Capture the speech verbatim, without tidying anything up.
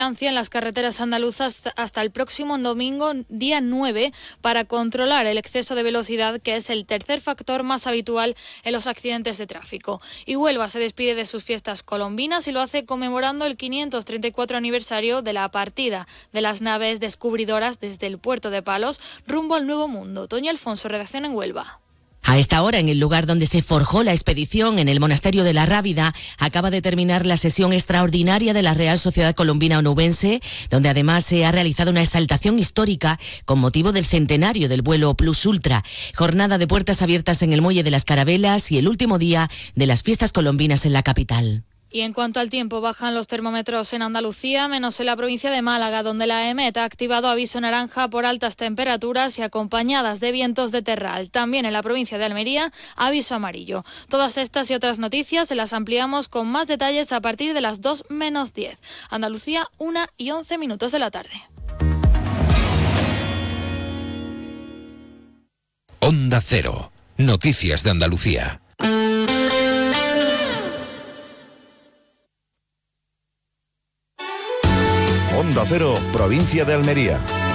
en las carreteras andaluzas hasta el próximo domingo, día nueve, para controlar el exceso de velocidad, que es el tercer factor más habitual en los accidentes de tráfico. Y Huelva se despide de sus fiestas colombinas y lo hace conmemorando el quinientos treinta y cuatro aniversario de la partida de las naves descubridoras desde el puerto de Palos rumbo al Nuevo Mundo. Toño Alfonso, redacción en Huelva. A esta hora, en el lugar donde se forjó la expedición, en el monasterio de la Rábida, acaba de terminar la sesión extraordinaria de la Real Sociedad Colombina Onubense, donde además se ha realizado una exaltación histórica con motivo del centenario del vuelo Plus Ultra, jornada de puertas abiertas en el Muelle de las Carabelas y el último día de las fiestas colombinas en la capital. Y en cuanto al tiempo, bajan los termómetros en Andalucía, menos en la provincia de Málaga, donde la EMET ha activado aviso naranja por altas temperaturas y acompañadas de vientos de terral. También en la provincia de Almería, aviso amarillo. Todas estas y otras noticias se las ampliamos con más detalles a partir de las dos menos diez. Andalucía, una y once minutos de la tarde. Onda Cero. Noticias de Andalucía. Onda Cero, provincia de Almería.